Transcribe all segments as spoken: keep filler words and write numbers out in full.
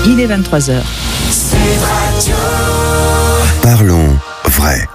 Il est vingt-trois heures. Parlons vrai.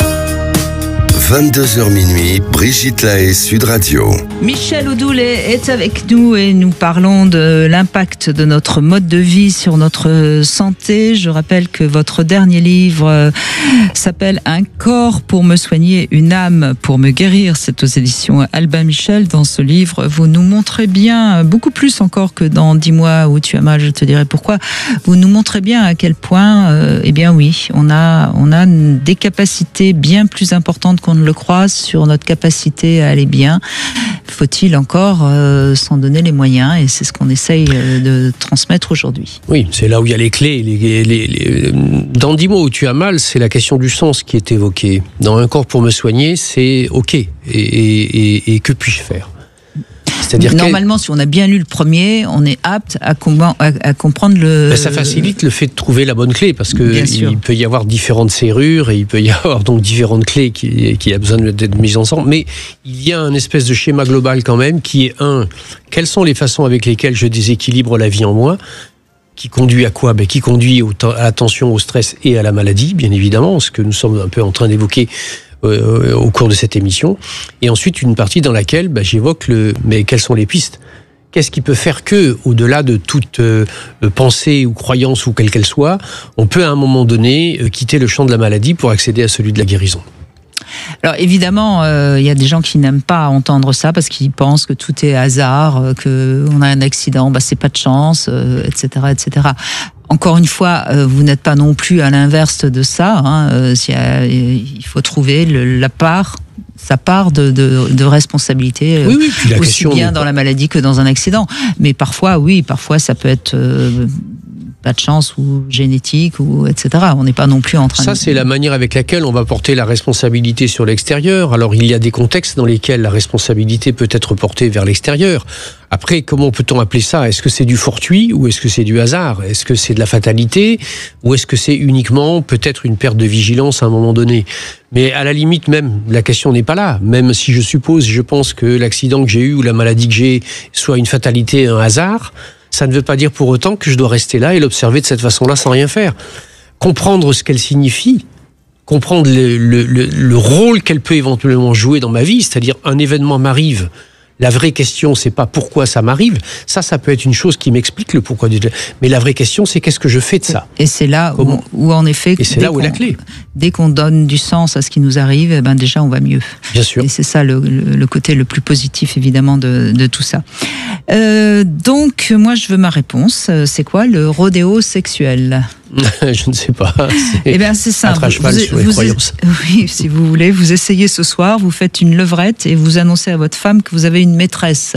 vingt-deux heures minuit, Brigitte Lahaie, Sud Radio. Michel Oudoulet est avec nous et nous parlons de l'impact de notre mode de vie sur notre santé. Je rappelle que votre dernier livre s'appelle « Un corps pour me soigner, une âme pour me guérir ». C'est aux éditions Albin Michel. Dans ce livre, vous nous montrez bien, beaucoup plus encore que dans « Dix mois où tu as mal, je te dirai pourquoi », vous nous montrez bien à quel point, euh, eh bien oui, on a, on a des capacités bien plus importantes qu'on le croit sur notre capacité à aller bien. Faut-il encore euh, s'en donner les moyens, et c'est ce qu'on essaye euh, de transmettre aujourd'hui. Oui, c'est là où il y a les clés. Les, les, les... Dans dix mots où tu as mal, c'est la question du sens qui est évoquée. Dans un corps pour me soigner, c'est OK. Et, et, et, et que puis-je faire ? C'est-à-dire normalement, que... si on a bien lu le premier, on est apte à, com- à, à comprendre le... Ben, ça facilite le fait de trouver la bonne clé, parce qu'il peut y avoir différentes serrures, et il peut y avoir donc différentes clés qui, qui a besoin d'être mises ensemble. Mais il y a un espèce de schéma global quand même, qui est un, quelles sont les façons avec lesquelles je déséquilibre la vie en moi ? Qui conduit à quoi ? Ben, qui conduit au t- à l'attention, au stress et à la maladie, bien évidemment, ce que nous sommes un peu en train d'évoquer Euh, au cours de cette émission, et ensuite une partie dans laquelle bah, j'évoque le mais quelles sont les pistes, qu'est-ce qui peut faire que, au-delà de toute euh, pensée ou croyance ou quelle qu'elle soit, on peut à un moment donné euh, quitter le champ de la maladie pour accéder à celui de la guérison. Alors évidemment, il euh, y a des gens qui n'aiment pas entendre ça parce qu'ils pensent que tout est hasard, euh, que on a un accident, bah c'est pas de chance, euh, et cetera, et cetera. Encore une fois, euh, vous n'êtes pas non plus à l'inverse de ça. Hein, euh, y a, il faut trouver le, la part, sa part de, de, de responsabilité, oui, oui, puis la aussi bien dans la maladie que dans un accident. Mais parfois, oui, parfois ça peut être euh, pas de chance ou génétique ou et cetera. On n'est pas non plus en train. Ça, de... c'est la manière avec laquelle on va porter la responsabilité sur l'extérieur. Alors, il y a des contextes dans lesquels la responsabilité peut être portée vers l'extérieur. Après, comment peut-on appeler ça ? Est-ce que c'est du fortuit ou est-ce que c'est du hasard ? Est-ce que c'est de la fatalité ou est-ce que c'est uniquement peut-être une perte de vigilance à un moment donné ? Mais à la limite, même, la question n'est pas là. Même si je suppose, je pense que l'accident que j'ai eu ou la maladie que j'ai soit une fatalité, un hasard, ça ne veut pas dire pour autant que je dois rester là et l'observer de cette façon-là sans rien faire. Comprendre ce qu'elle signifie, comprendre le, le, le, le rôle qu'elle peut éventuellement jouer dans ma vie, c'est-à-dire un événement m'arrive. La vraie question, c'est pas pourquoi ça m'arrive. Ça, ça peut être une chose qui m'explique le pourquoi du... Mais la vraie question, c'est qu'est-ce que je fais de ça ? Et c'est là où, où, en effet... Et c'est là où est la clé. Dès qu'on donne du sens à ce qui nous arrive, eh ben déjà, on va mieux. Bien sûr. Et c'est ça le, le, le côté le plus positif, évidemment, de, de tout ça. Euh, donc, moi, je veux ma réponse. C'est quoi le rodéo sexuel ? Je ne sais pas. Eh bien, c'est simple. Un cheval vous, sur les vous, croyances. Oui, si vous voulez, vous essayez ce soir, vous faites une levrette et vous annoncez à votre femme que vous avez une maîtresse.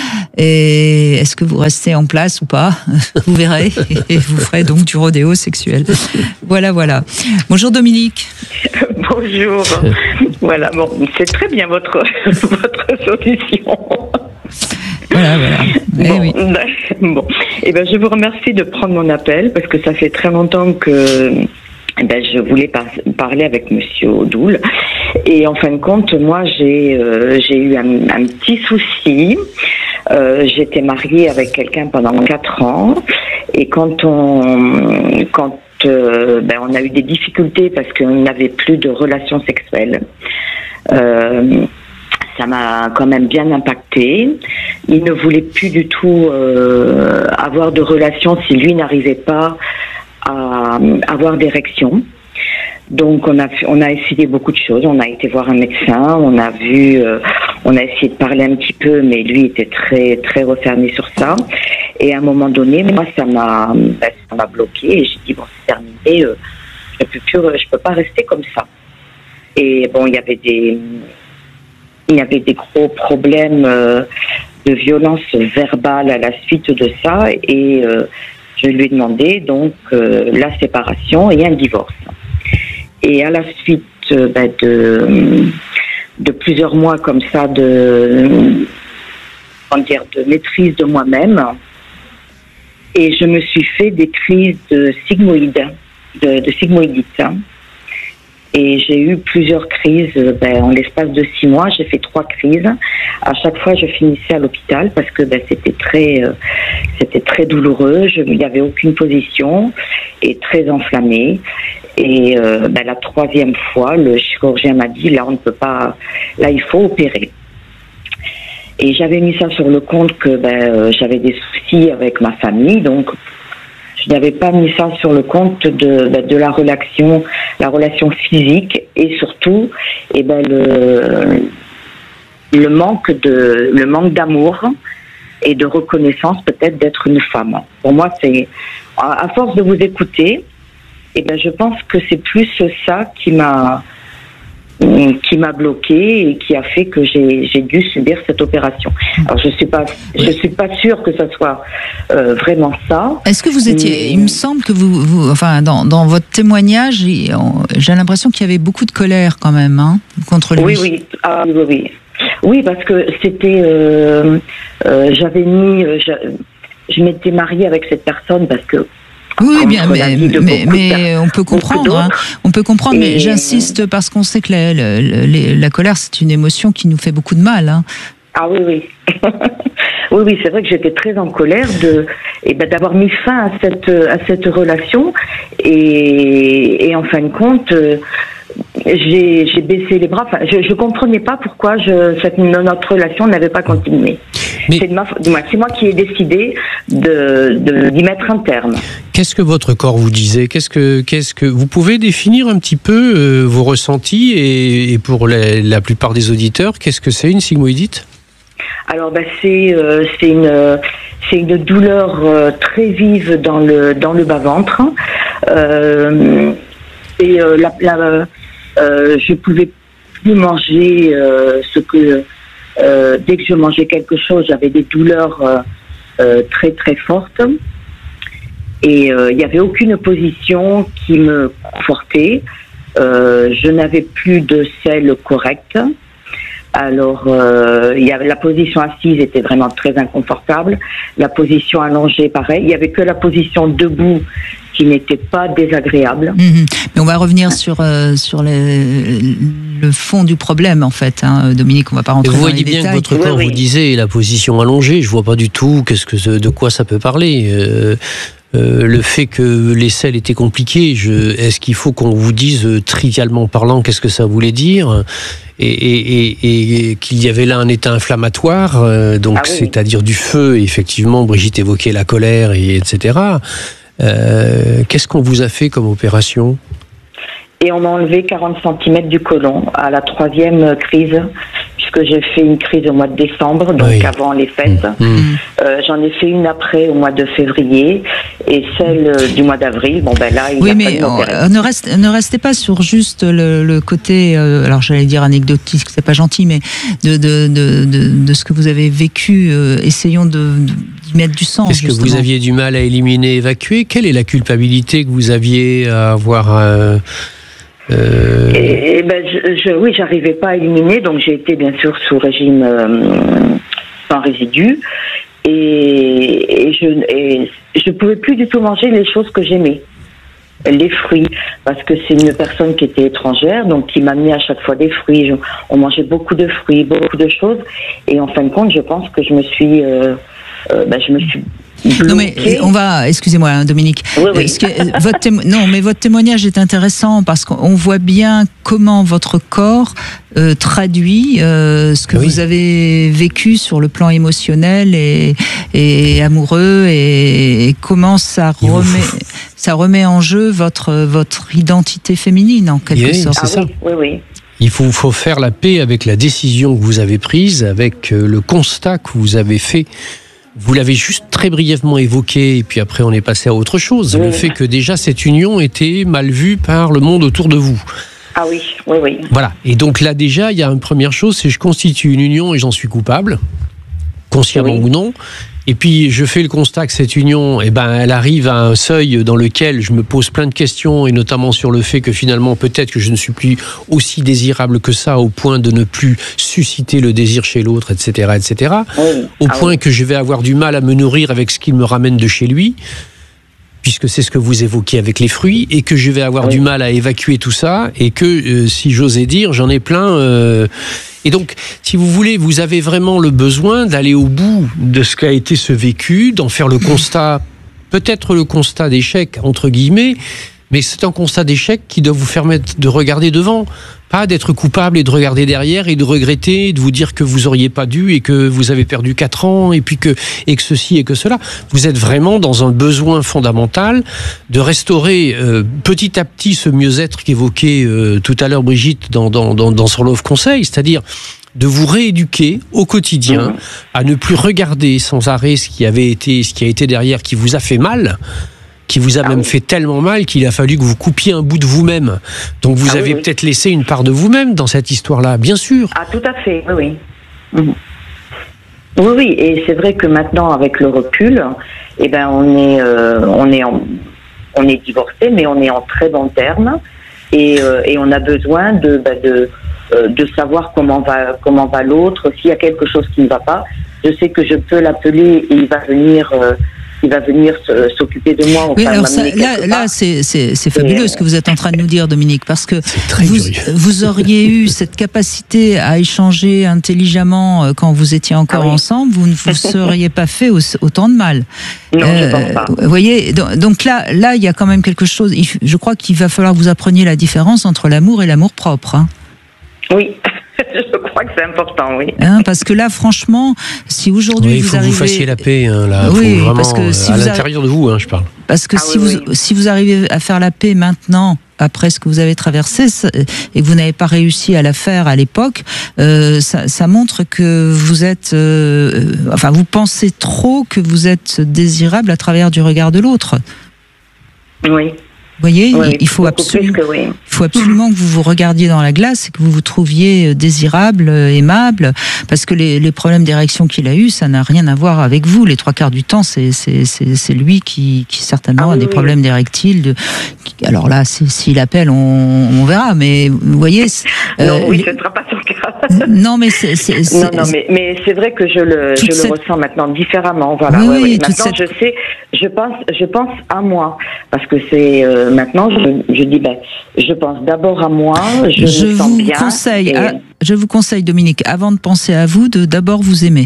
Et est-ce que vous restez en place ou pas ? Vous verrez. Et vous ferez donc du rodéo sexuel. Voilà, voilà. Bonjour Dominique. Bonjour. Voilà, bon, c'est très bien votre, votre solution. Voilà, voilà. Eh bon, oui. bon. Eh ben, je vous remercie de prendre mon appel parce que ça fait très longtemps que eh ben, je voulais par- parler avec Monsieur Odoul. Et en fin de compte, moi, j'ai, euh, j'ai eu un, un petit souci. Euh, j'étais mariée avec quelqu'un pendant quatre ans. Et quand on, quand euh, ben, on a eu des difficultés parce qu'on n'avait plus de relations sexuelles, euh, ça m'a quand même bien impacté. Il ne voulait plus du tout euh, avoir de relation si lui n'arrivait pas à avoir d'érection. Donc on a on a essayé beaucoup de choses. On a été voir un médecin, on a vu, euh, on a essayé de parler un petit peu, mais lui était très très refermé sur ça. Et à un moment donné, moi ça m'a ben, ça m'a bloqué et j'ai dit bon c'est terminé, euh, je peux plus, je peux pas rester comme ça. Et bon il y avait des il y avait des gros problèmes euh, de violence verbale à la suite de ça et euh, je lui ai demandé donc euh, la séparation et un divorce. Et à la suite euh, ben, de, de plusieurs mois comme ça de, comment dire, de maîtrise de moi-même, et je me suis fait des crises de sigmoïde, de, de sigmoïdite. Et j'ai eu plusieurs crises ben, en l'espace de six mois. J'ai fait trois crises. À chaque fois, je finissais à l'hôpital parce que ben, c'était très, euh, c'était très douloureux. Je, il n'y avait aucune position et très enflammé. Et euh, ben, la troisième fois, le chirurgien m'a dit là, on ne peut pas. Là, il faut opérer. Et j'avais mis ça sur le compte que ben, euh, j'avais des soucis avec ma famille, donc. Je n'avais pas mis ça sur le compte de, de la relation, la relation physique et surtout, eh ben le, le manque de, le manque d'amour et de reconnaissance peut-être d'être une femme. Pour moi, c'est à force de vous écouter, eh ben je pense que c'est plus ça qui m'a qui m'a bloqué et qui a fait que j'ai, j'ai dû subir cette opération. Alors je suis pas, je suis pas sûre que ça soit euh, vraiment ça. Est-ce que vous étiez, mais... il me semble que vous, vous enfin dans, dans votre témoignage, j'ai l'impression qu'il y avait beaucoup de colère quand même, hein, contre lui. Oui, oui, ah, oui, oui, oui, parce que c'était, euh, euh, j'avais mis, je, je m'étais mariée avec cette personne parce que. Oui, bien, mais, mais, mais on peut comprendre. Hein, on peut comprendre, et... mais j'insiste parce qu'on sait que la, la, la, la colère, c'est une émotion qui nous fait beaucoup de mal. Hein. Ah oui, oui. oui, oui, c'est vrai que j'étais très en colère de, et ben, d'avoir mis fin à cette, à cette relation. Et, et en fin de compte, j'ai, j'ai baissé les bras. Enfin, je ne comprenais pas pourquoi je, cette, notre relation n'avait pas continué. Mais... C'est, de ma, c'est moi qui ai décidé de, de, d'y mettre un terme. Qu'est-ce que votre corps vous disait ? Qu'est-ce que, qu'est-ce que vous pouvez définir un petit peu euh, vos ressentis et, et pour la, la plupart des auditeurs, qu'est-ce que c'est une sigmoïdite ? Alors, ben, c'est, euh, c'est une, c'est une douleur euh, très vive dans le dans le bas ventre. Euh, et euh, la, la, euh, je pouvais plus manger euh, ce que euh, dès que je mangeais quelque chose, j'avais des douleurs euh, euh, très très fortes. Et il euh, n'y avait aucune position qui me confortait. Euh, je n'avais plus de selle correcte. Alors, euh, y avait, la position assise était vraiment très inconfortable. La position allongée, pareil. Il n'y avait que la position debout qui n'était pas désagréable. Mmh. Mais on va revenir sur, euh, sur les, le fond du problème, en fait. Hein. Dominique, on ne va pas rentrer dans les détails. Vous voyez bien que votre corps oui, oui. vous disait la position allongée. Je ne vois pas du tout qu'est-ce que, de quoi ça peut parler. Euh, Euh, le fait que les selles étaient compliquées, je, est-ce qu'il faut qu'on vous dise euh, trivialement parlant qu'est-ce que ça voulait dire et, et, et, et qu'il y avait là un état inflammatoire, euh, donc ah oui, c'est-à-dire oui. du feu. Et effectivement, Brigitte évoquait la colère, et etc. Euh, qu'est-ce qu'on vous a fait comme opération ? Et on m'a enlevé quarante centimètres du côlon à la troisième crise, puisque j'ai fait une crise au mois de décembre, donc oui. avant les fêtes. Mmh. Euh, j'en ai fait une après au mois de février et celle du mois d'avril. Bon ben là, il oui, a mais on, ne, reste, ne restez pas sur juste le, le côté, euh, alors j'allais dire anecdotique, c'est pas gentil, mais de, de, de, de, de ce que vous avez vécu. Euh, essayons de, de d'y mettre du sens. Est-ce justement. que vous aviez du mal à éliminer, évacuer ? Quelle est la culpabilité que vous aviez à avoir euh... Euh... Et, et ben, je, je, oui, j'arrivais pas à éliminer, donc j'ai été bien sûr sous régime euh, sans résidus, et, et je et je pouvais plus du tout manger les choses que j'aimais, les fruits, parce que c'est une personne qui était étrangère, donc qui m'a mis à chaque fois des fruits. Je, on mangeait beaucoup de fruits, beaucoup de choses, et en fin de compte, je pense que je me suis, euh, euh, ben, je me suis Non mais on va, excusez-moi hein, Dominique. Oui, oui. Parce que votre témo... non mais votre témoignage est intéressant parce qu'on voit bien comment votre corps euh, traduit euh, ce que oui. vous avez vécu sur le plan émotionnel et, et amoureux et, et comment ça remet, ça remet en jeu votre votre identité féminine en quelque oui, sorte. C'est ça. Ah, oui, oui, oui. Il faut, faut faire la paix avec la décision que vous avez prise, avec le constat que vous avez fait. Vous l'avez juste très brièvement évoqué, et puis après on est passé à autre chose. Oui. Le fait que déjà cette union était mal vue par le monde autour de vous. Ah oui, oui, oui. Voilà. Et donc là déjà, il y a une première chose, c'est que je constitue une union et j'en suis coupable, consciemment oui. ou non. Et puis je fais le constat que cette union, eh ben, elle arrive à un seuil dans lequel je me pose plein de questions, et notamment sur le fait que finalement peut-être que je ne suis plus aussi désirable que ça, au point de ne plus susciter le désir chez l'autre, et cetera, et cetera. Oui. Au ah point oui. que je vais avoir du mal à me nourrir avec ce qu'il me ramène de chez lui. puisque c'est ce que vous évoquez avec les fruits, et que je vais avoir oui. du mal à évacuer tout ça, et que, euh, si j'osais dire, j'en ai plein. Euh... Et donc, si vous voulez, vous avez vraiment le besoin d'aller au bout de ce qu'a été ce vécu, d'en faire le constat, peut-être le constat d'échec, entre guillemets, mais c'est un constat d'échec qui doit vous permettre de regarder devant, pas d'être coupable et de regarder derrière et de regretter, de vous dire que vous auriez pas dû et que vous avez perdu quatre ans et puis que, et que ceci et que cela. Vous êtes vraiment dans un besoin fondamental de restaurer euh, petit à petit ce mieux-être qu'évoquait euh, tout à l'heure Brigitte dans, dans, dans, dans son Love Conseil, c'est-à-dire de vous rééduquer au quotidien mmh. à ne plus regarder sans arrêt ce qui avait été, ce qui a été derrière, qui vous a fait mal, qui vous a ah même oui. fait tellement mal qu'il a fallu que vous coupiez un bout de vous-même. Donc vous ah avez oui, peut-être oui. laissé une part de vous-même dans cette histoire-là, bien sûr. Ah, tout à fait, oui, oui. Mmh. Oui, oui, et c'est vrai que maintenant, avec le recul, eh ben, on est, euh, on est, en, on est divorcés, mais on est en très bons termes, et, euh, et on a besoin de, bah, de, euh, de savoir comment va, comment va l'autre. S'il y a quelque chose qui ne va pas, je sais que je peux l'appeler et il va venir. Euh, Il va venir s'occuper de moi. Oui, alors ça, là, là c'est, c'est, c'est fabuleux et ce que vous êtes en train de nous dire, Dominique, parce que vous, vous auriez eu cette capacité à échanger intelligemment quand vous étiez encore ah oui. ensemble, vous ne vous seriez pas fait autant de mal. Non, euh, je pense pas. Vous voyez, donc là, là, il y a quand même quelque chose. Je crois qu'il va falloir que vous appreniez la différence entre l'amour et l'amour propre. Hein. Oui. Je crois que c'est important, oui. Hein, parce que là, franchement, si aujourd'hui oui, vous arrivez... il faut que vous fassiez la paix, hein, là. Oui, faut vraiment, parce que si à vous l'intérieur arri... de vous, hein, je parle. Parce que ah, si, oui, vous, oui. si vous arrivez à faire la paix maintenant, après ce que vous avez traversé, et que vous n'avez pas réussi à la faire à l'époque, euh, ça, ça montre que vous êtes... Euh, enfin, vous pensez trop que vous êtes désirable à travers du regard de l'autre. Oui. Vous voyez, oui, il, faut absolument, que, oui. il faut absolument que vous vous regardiez dans la glace et que vous vous trouviez désirable, aimable, parce que les, les problèmes d'érection qu'il a eu, ça n'a rien à voir avec vous. Les trois quarts du temps, c'est, c'est, c'est, c'est lui qui, qui certainement ah, a oui, des oui. problèmes d'érectile. De, qui, alors là, s'il appelle, on, on verra. Mais vous voyez, non, euh, oui, ce ne sera pas son cas. Non, mais c'est, c'est, c'est, non, non, mais, mais c'est vrai que je le, je cette... le ressens maintenant différemment. Voilà. Oui, ouais, oui, ouais. Maintenant, cette... je sais, je pense, je pense à moi, parce que c'est euh, maintenant, je, je dis, ben, je pense d'abord à moi. Je, je me sens vous bien. Conseille, et... à, je vous conseille, Dominique, avant de penser à vous, de d'abord vous aimer.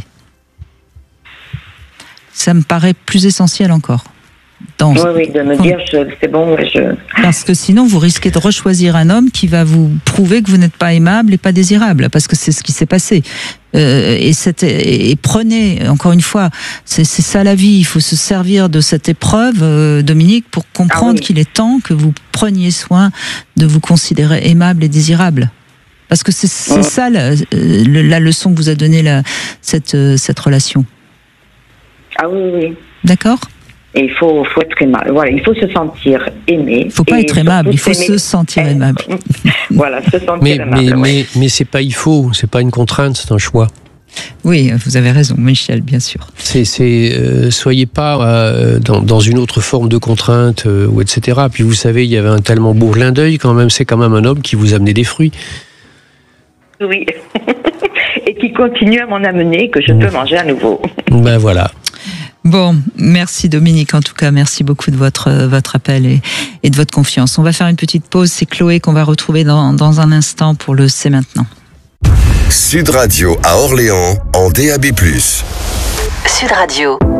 Ça me paraît plus essentiel encore. Dans... Oui, oui, de me dire, je, c'est bon, je... Parce que sinon, vous risquez de rechoisir un homme qui va vous prouver que vous n'êtes pas aimable et pas désirable, parce que c'est ce qui s'est passé. Euh, et, cette, et, et prenez, encore une fois, c'est, c'est ça la vie, il faut se servir de cette épreuve, euh, Dominique, pour comprendre ah oui. qu'il est temps que vous preniez soin de vous considérer aimable et désirable. Parce que c'est, c'est ouais. ça la, la leçon que vous a donnée la, cette, cette relation. Ah oui, oui. D'accord ? Et il faut, faut être aimable. Voilà, il faut se sentir aimé. Il ne faut pas être aimable, il faut aimer. se sentir aimable. Voilà, se sentir mais, aimable. Mais, ouais. mais, mais c'est pas il faut, c'est pas une contrainte, c'est un choix. Oui, vous avez raison, Michel, bien sûr. C'est, c'est, euh, soyez pas euh, dans, dans une autre forme de contrainte, euh, ou et cetera. Puis vous savez, il y avait un tellement beau clin d'œil quand même, c'est quand même un homme qui vous amenait des fruits. Oui, et qui continue à m'en amener, que je peux manger à nouveau. Ben voilà. Bon, merci Dominique, en tout cas, merci beaucoup de votre, votre appel et, et de votre confiance. On va faire une petite pause, c'est Chloé qu'on va retrouver dans, dans un instant pour le C'est maintenant. Sud Radio à Orléans, en D A B plus. Sud Radio.